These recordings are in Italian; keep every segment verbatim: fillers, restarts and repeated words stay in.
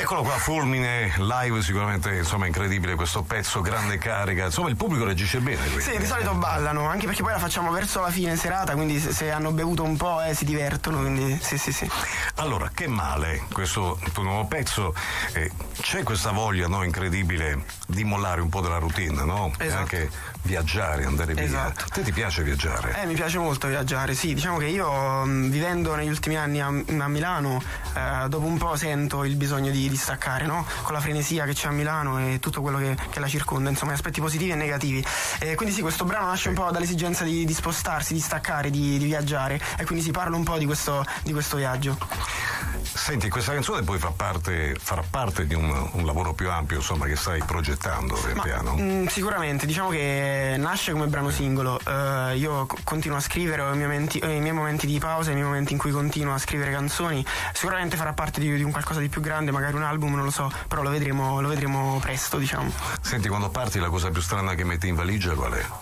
Eccolo qua, Fulmine live, sicuramente insomma incredibile questo pezzo, grande carica, insomma il pubblico reagisce bene. Quindi. Sì, di solito ballano, anche perché poi la facciamo verso la fine serata, quindi se, se hanno bevuto un po' eh, si divertono, quindi sì sì sì. Allora, che male questo tuo nuovo pezzo, eh, c'è questa voglia, no, incredibile di mollare un po' della routine, no? Esatto. E anche viaggiare, andare via. Esatto. A te ti piace viaggiare? Eh, mi piace molto viaggiare, sì, diciamo che io mh, vivendo negli ultimi anni a, a Milano, eh, dopo un po' sento il bisogno di, di staccare, no? Con la frenesia che c'è a Milano e tutto quello che, che la circonda, insomma, aspetti positivi e negativi. E quindi sì, questo brano nasce un po' dall'esigenza di, di spostarsi, di staccare, di, di viaggiare, e quindi si parla un po' di questo, di questo viaggio. Senti, questa canzone poi fa parte, farà parte di un, un lavoro più ampio, insomma, che stai progettando pian Ma, piano? mh, sicuramente, diciamo che nasce come brano singolo. Uh, io co- continuo a scrivere, ho i miei, momenti, ho i miei momenti di pausa, i miei momenti in cui continuo a scrivere canzoni. Sicuramente farà parte di, di un qualcosa di più grande, magari un album, non lo so, però lo vedremo, lo vedremo presto, diciamo. Senti, quando parti la cosa più strana che metti in valigia qual è?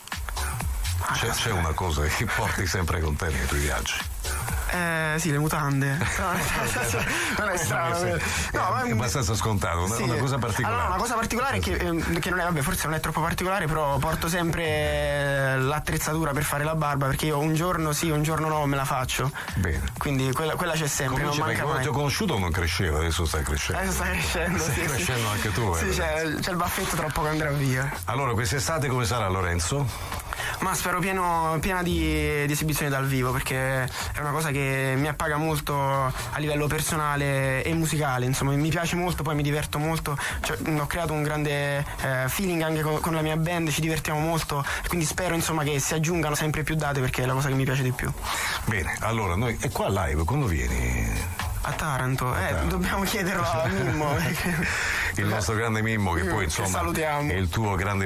C'è, c'è una cosa che porti sempre con te nei tuoi viaggi? Eh sì, le mutande. Non è strano. No, ma è abbastanza scontato, una, sì. una cosa particolare. Allora, una cosa particolare è che, eh, che non è, vabbè, forse non è troppo particolare, però porto sempre eh, l'attrezzatura per fare la barba, perché io un giorno sì, un giorno no me la faccio. Bene. Quindi quella, quella c'è sempre. Cominci, non manca quando mai. ti ho conosciuto non cresceva, adesso stai crescendo. Adesso stai crescendo, stai sì, crescendo sì. anche tu. Sì, eh. c'è, c'è il baffetto tra poco andrà via. Allora, quest'estate come sarà, Lorenzo? Ma spero pieno, piena di, di esibizioni dal vivo, perché è una cosa che mi appaga molto a livello personale e musicale, insomma mi piace molto, poi mi diverto molto, cioè, ho creato un grande eh, feeling anche con, con la mia band, ci divertiamo molto, quindi spero insomma che si aggiungano sempre più date, perché è la cosa che mi piace di più. Bene, allora noi, e qua live quando vieni? A Taranto, eh, Taranto. Dobbiamo chiederlo a Mimmo. Il nostro grande Mimmo, che poi insomma salutiamo. è il tuo grande